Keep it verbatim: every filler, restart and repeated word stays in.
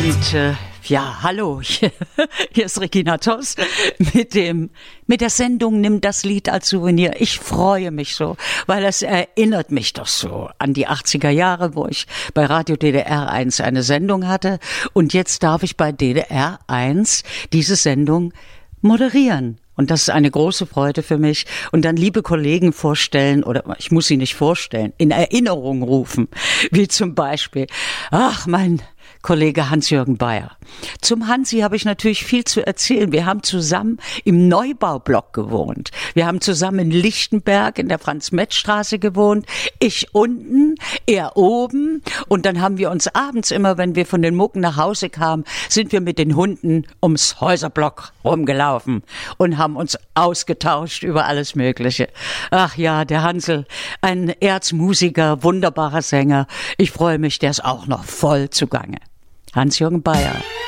Und äh, ja, hallo, hier, hier ist Regina Toss mit dem mit der Sendung Nimm das Lied als Souvenir. Ich freue mich so, weil es erinnert mich doch so an die achtziger Jahre, wo ich bei Radio D D R eins eine Sendung hatte. Und jetzt darf ich bei D D R eins diese Sendung moderieren. Und das ist eine große Freude für mich. Und dann liebe Kollegen vorstellen, oder ich muss sie nicht vorstellen, in Erinnerung rufen. Wie zum Beispiel, ach, mein Kollege Hans-Jürgen Bayer. Zum Hansi habe ich natürlich viel zu erzählen. Wir haben zusammen im Neubaublock gewohnt. Wir haben zusammen in Lichtenberg in der Franz-Metz-Straße gewohnt. Ich unten, er oben. Und dann haben wir uns abends immer, wenn wir von den Mucken nach Hause kamen, sind wir mit den Hunden ums Häuserblock rumgelaufen und haben uns ausgetauscht über alles Mögliche. Ach ja, der Hansel, ein Erzmusiker, wunderbarer Sänger. Ich freue mich, der ist auch noch voll zugange. Hans-Jürgen Bayer.